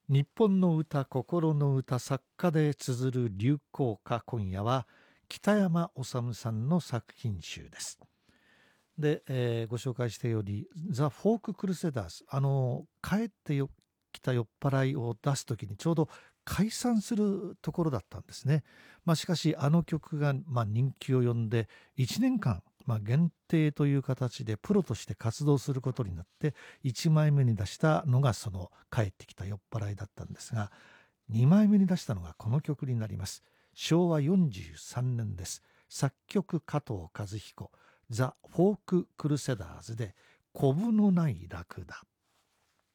日本の歌、心の歌、作家で綴る流行歌。今夜は北山治さんの作品集です。で、ご紹介してよりザ・フォーク・クルセダーズ、帰ってきた酔っ払いを出す時にちょうど解散するところだったんですね。しかしあの曲が人気を呼んで1年間、限定という形でプロとして活動することになって1枚目に出したのがその帰ってきた酔っ払いだったんですが、2枚目に出したのがこの曲になります。昭和43年です。作曲加藤和彦、ザ・フォーク・クルセダーズでコブのないラクダ。